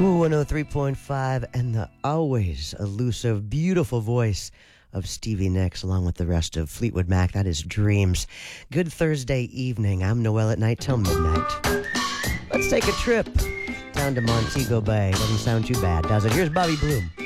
Cool 103.5 and the always elusive, beautiful voice of Stevie Nicks along with the rest of Fleetwood Mac. That is Dreams. Good Thursday evening. I'm Noel at night till midnight. Let's take a trip down to Montego Bay. Doesn't sound too bad, does it? Here's Bobby Bloom.